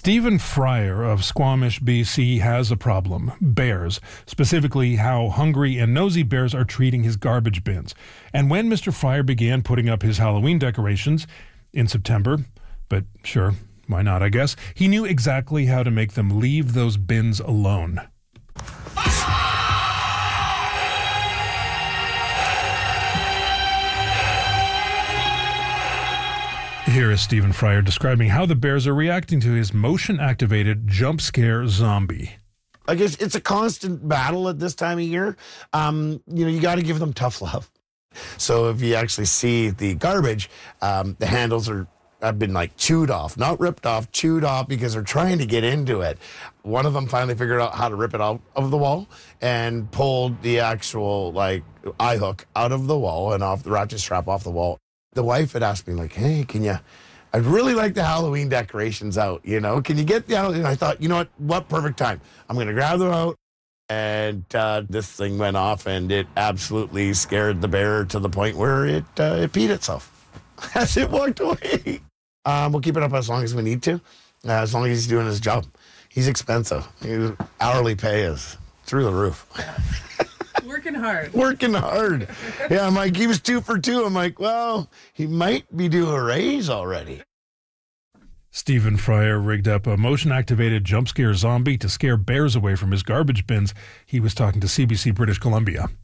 Stephen Fryer of Squamish, BC has a problem. Bears, specifically how hungry and nosy bears are treating his garbage bins. And when Mr. Fryer began putting up his Halloween decorations in September, but sure, why not, I guess, he knew exactly how to make them leave those bins alone. Here is Stephen Fryer describing how the bears are reacting to his motion-activated jump scare zombie. I guess it's a constant battle at this time of year. You got to give them tough love. So if you actually see the garbage, the handles have been like chewed off, not ripped off, chewed off because they're trying to get into it. One of them finally figured out how to rip it out of the wall and pulled the actual eye hook out of the wall and off the ratchet strap off the wall. The wife had asked me, hey, I'd really like the Halloween decorations out, can you get the Halloween? And I thought, what perfect time. I'm going to grab them out. And this thing went off, and it absolutely scared the bear to the point where it peed itself as it walked away. We'll keep it up as long as we need to, as long as he's doing his job. He's expensive. His hourly pay is through the roof. Working hard. Yeah, I'm like, he was 2 for 2. I'm like, well, he might be due a raise already. Stephen Fryer rigged up a motion-activated jump scare zombie to scare bears away from his garbage bins. He was talking to CBC British Columbia.